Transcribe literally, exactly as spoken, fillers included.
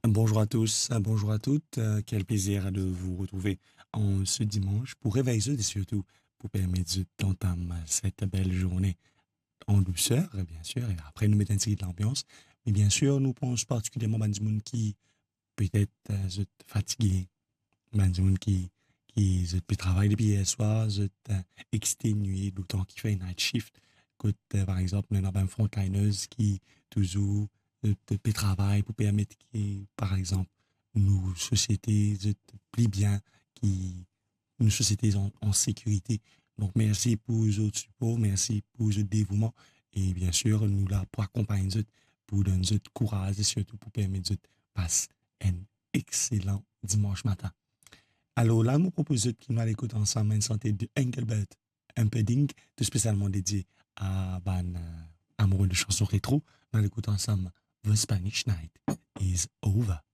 Bonjour à tous, euh, bonjour à toutes. Euh, quel plaisir de vous retrouver en ce dimanche pour réveiller et surtout pour permettre d'entamer cette belle journée en douceur, bien sûr. Et après, nous mettons un petit de l'ambiance. Mais bien sûr, nous pensons particulièrement à des gens qui peut-être euh, sont fatigués, des gens qui qui sont peut travailler depuis hier soir, sont euh, exténués, d'autant qu'ils font une night shift. Écoute, euh, par exemple, nous avons une frontlineuse qui toujours de, de, de travail pour permettre que, par exemple, nos sociétés se plus bien, qui, nos sociétés en, en sécurité. Donc, merci pour votre support, merci pour votre dévouement. Et bien sûr, nous là pour accompagner vous, pour donner votre courage et surtout pour permettre de passer un excellent dimanche matin. Alors là, nous proposons qu'il nous l'écoute ensemble une santé de Engelbert Humperdinck, tout spécialement dédié à ban euh, amoureux de chansons rétro. Nous l'écoute ensemble The Spanish Night is Over.